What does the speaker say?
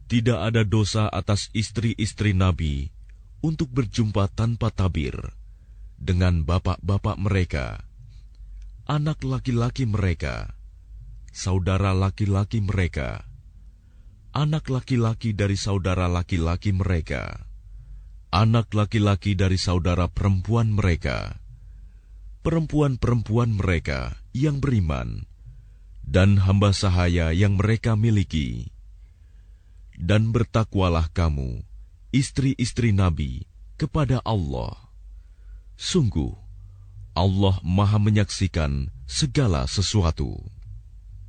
Tidak ada dosa atas istri-istri Nabi untuk berjumpa tanpa tabir dengan bapak-bapak mereka, anak laki-laki mereka, saudara laki-laki mereka, anak laki-laki dari saudara laki-laki mereka, anak laki-laki dari saudara perempuan mereka, perempuan-perempuan mereka yang beriman, dan hamba sahaya yang mereka miliki. Dan bertakwalah kamu, istri-istri Nabi, kepada Allah. Sungguh, Allah Maha menyaksikan segala sesuatu.